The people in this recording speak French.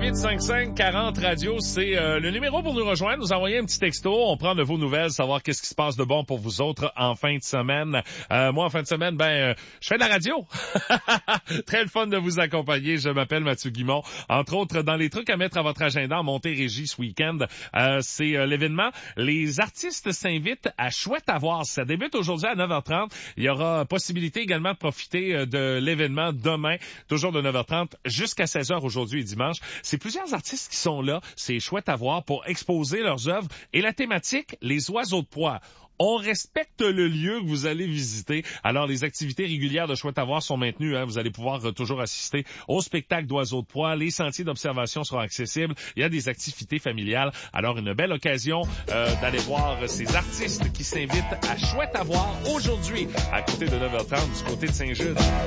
1-855 40 radio, c'est le numéro pour nous rejoindre. Nous envoyer un petit texto. On prend de vos nouvelles, savoir qu'est-ce qui se passe de bon pour vous autres en fin de semaine. Moi, en fin de semaine, je fais de la radio. Très le fun de vous accompagner. Je m'appelle Mathieu Guimont. Entre autres, dans les trucs à mettre à votre agenda en Montérégie ce week-end, c'est l'événement. Les artistes s'invitent à Chouette à voir. Ça débute aujourd'hui à 9h30. Il y aura possibilité également de profiter de l'événement demain, toujours de 9h30 jusqu'à 16h aujourd'hui et dimanche. C'est plusieurs artistes qui sont là. C'est chouette à voir pour exposer leurs œuvres. Et la thématique, les oiseaux de proie. On respecte le lieu que vous allez visiter. Alors, les activités régulières de Chouette à voir sont maintenues. Vous allez pouvoir toujours assister au spectacle d'oiseaux de proie. Les sentiers d'observation seront accessibles. Il y a des activités familiales. Alors, une belle occasion d'aller voir ces artistes qui s'invitent à Chouette à voir aujourd'hui, à côté de 9h30, du côté de Saint-Jude.